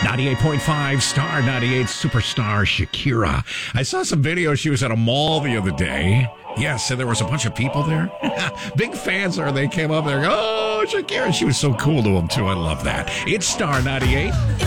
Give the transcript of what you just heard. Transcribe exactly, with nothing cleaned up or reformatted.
ninety-eight point five Star ninety-eight superstar Shakira. I saw some videos. She was at a mall the other day. Yes, and there was a bunch of people there. Big fans are. They came up there. Oh, Shakira. She was so cool to them, too. I love that. It's Star ninety-eight.